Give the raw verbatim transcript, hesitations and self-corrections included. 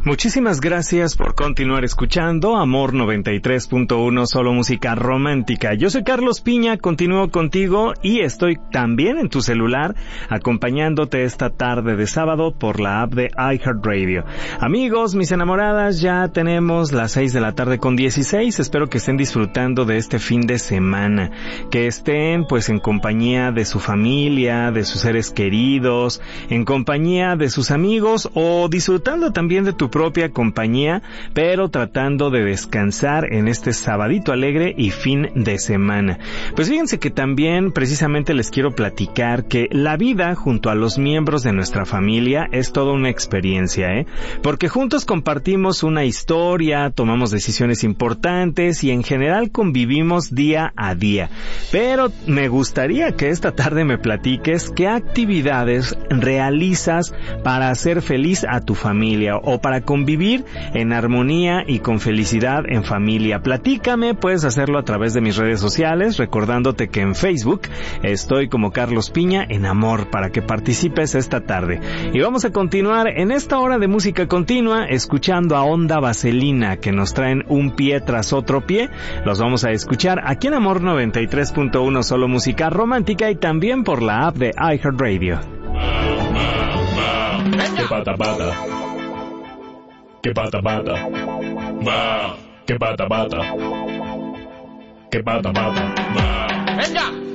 Muchísimas gracias por continuar escuchando Amor noventa y tres punto uno, solo música romántica. Yo soy Carlos Piña, continúo contigo y estoy también en tu celular acompañándote esta tarde de sábado por la app de iHeartRadio. Amigos, mis enamoradas, ya tenemos las seis de la tarde con dieciséis. Espero que estén disfrutando de este fin de semana, que estén pues en compañía de su familia, de sus seres queridos, en compañía de sus amigos o disfrutando también de tu propia compañía, pero tratando de descansar en este sabadito alegre y fin de semana. Pues fíjense que también precisamente les quiero platicar que la vida junto a los miembros de nuestra familia es toda una experiencia, ¿eh? Porque juntos compartimos una historia, tomamos decisiones importantes y en general convivimos día a día. Pero me gustaría que esta tarde me platiques qué actividades realizas para hacer feliz a tu familia o para convivir en armonía y con felicidad en familia. Platícame, puedes hacerlo a través de mis redes sociales, recordándote que en Facebook estoy como Carlos Piña en Amor para que participes esta tarde. Y vamos a continuar en esta hora de música continua escuchando a Onda Vaselina, que nos traen un pie tras otro pie. Los vamos a escuchar aquí en Amor noventa y tres punto uno, solo música romántica, y también por la app de iHeartRadio. ¿Qué pata pata? ¿Qué pata pata? ¿Qué pata pata? ¿Qué pata pata? Venga.